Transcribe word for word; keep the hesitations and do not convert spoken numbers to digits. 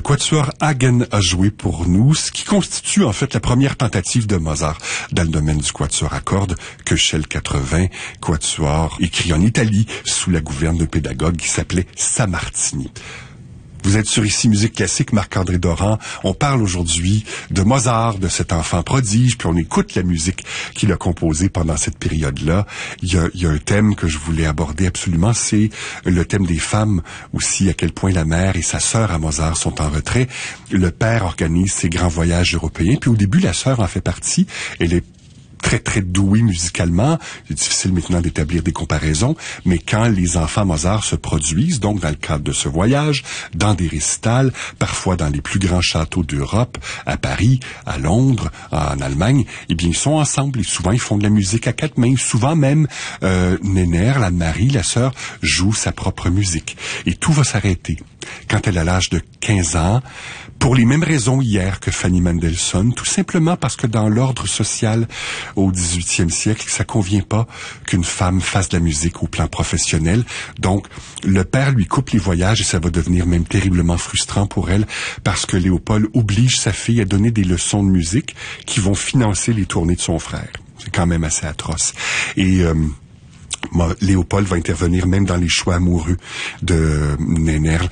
quatuor Hagen a joué pour nous, ce qui constitue en fait la première tentative de Mozart dans le domaine du quatuor à cordes, Köchel quatre-vingts, quatuor écrit en Italie sous la gouverne d'un pédagogue qui s'appelait Sammartini. Vous êtes sur Ici Musique Classique, Marc-André Doran. On parle aujourd'hui de Mozart, de cet enfant prodige, puis on écoute la musique qu'il a composée pendant cette période-là. Il y a, il y a un thème que je voulais aborder absolument, c'est le thème des femmes aussi, à quel point la mère et sa sœur à Mozart sont en retrait. Le père organise ses grands voyages européens, puis au début, la sœur en fait partie. Elle est très, très doué musicalement. C'est difficile maintenant d'établir des comparaisons, mais quand les enfants Mozart se produisent, donc dans le cadre de ce voyage, dans des récitals, parfois dans les plus grands châteaux d'Europe, à Paris, à Londres, en Allemagne, eh bien, ils sont ensemble et souvent ils font de la musique à quatre mains. Souvent même, euh, Néner, l'Anne-Marie, la sœur, joue sa propre musique. Et tout va s'arrêter quand elle a l'âge de quinze ans, pour les mêmes raisons hier que Fanny Mendelssohn, tout simplement parce que dans l'ordre social au dix-huitième siècle, ça convient pas qu'une femme fasse de la musique au plan professionnel. Donc, le père lui coupe les voyages et ça va devenir même terriblement frustrant pour elle parce que Léopold oblige sa fille à donner des leçons de musique qui vont financer les tournées de son frère. C'est quand même assez atroce. Et euh, Léopold va intervenir même dans les choix amoureux de Néner